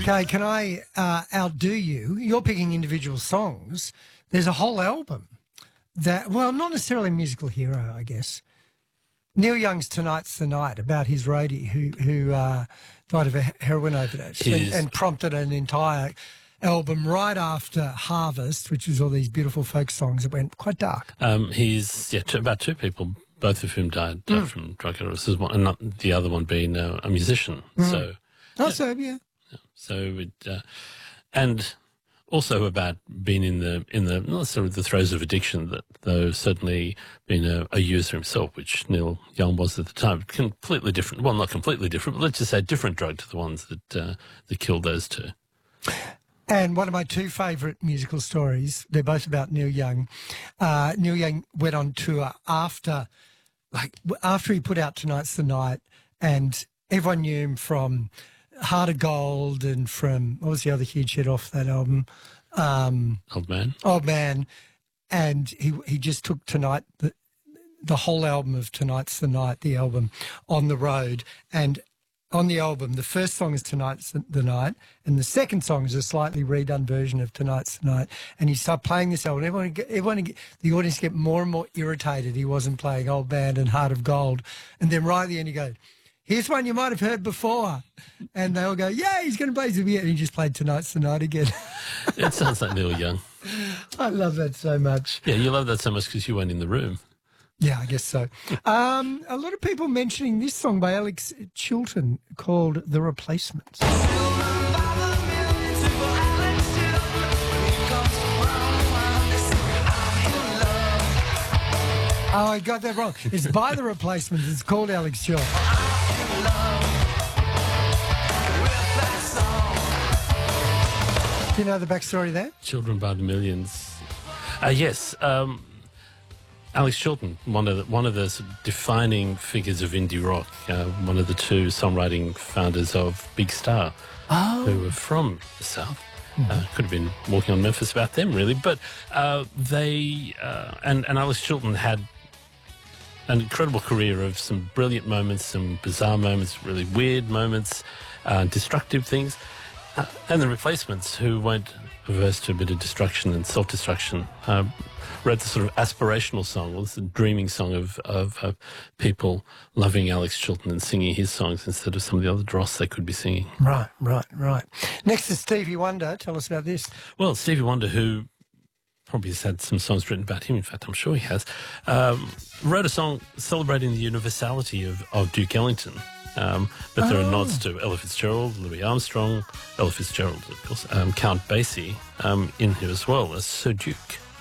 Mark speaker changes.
Speaker 1: Okay, can I outdo you? You're picking individual songs. There's a whole album that, well, not necessarily a musical hero, I guess. Neil Young's Tonight's the Night, about his roadie who died of a heroin overdose and prompted an entire album right after Harvest, which was all these beautiful folk songs that went quite dark.
Speaker 2: He's about two people, both of whom died from drug overdoses, and not the other one being a musician. So, and also about being in the not necessarily the throes of addiction, though certainly being a user himself, which Neil Young was at the time. Completely different. Well, not completely different, but let's just say different drug to the ones that killed those two.
Speaker 1: And one of my two favourite musical stories, they're both about Neil Young. Neil Young went on tour after he put out Tonight's the Night, and everyone knew him from Heart of Gold and from, what was the other huge hit off that album?
Speaker 2: Old Man.
Speaker 1: Old Man. And he just took the whole album of Tonight's the Night, the album, on the road. And on the album, the first song is Tonight's the Night, and the second song is a slightly redone version of Tonight's the Night. And he started playing this album. The audience get more and more irritated he wasn't playing Old Man and Heart of Gold. And then right at the end he goes, here's one you might have heard before. And they all go, yeah, he's going to play some. And he just played Tonight's the Night again.
Speaker 2: It sounds like Neil Young.
Speaker 1: I love that so much.
Speaker 2: Yeah, you love that so much because you weren't in the room.
Speaker 1: Yeah, I guess so. A lot of people mentioning this song by Alex Chilton called The Replacements. Oh, I got that wrong. It's by The Replacements. It's called Alex Chilton. Do you know the backstory there?
Speaker 2: Children by the Millions. Yes. Alex Chilton, one of the sort of defining figures of indie rock, one of the two songwriting founders of Big Star, who were from the South. Could have been walking on Memphis about them, really. But they and Alex Chilton had an incredible career of some brilliant moments, some bizarre moments, really weird moments, destructive things. And the Replacements, who went averse to a bit of destruction and self-destruction, wrote the sort of aspirational song, the dreaming song of people loving Alex Chilton and singing his songs instead of some of the other dross they could be singing.
Speaker 1: Right. Next is Stevie Wonder. Tell us about this.
Speaker 2: Well, Stevie Wonder, who probably has had some songs written about him, in fact, I'm sure he has, wrote a song celebrating the universality of Duke Ellington. But there are nods to Ella Fitzgerald, Louis Armstrong, Ella Fitzgerald, of course, Count Basie in here as well as Sir Duke.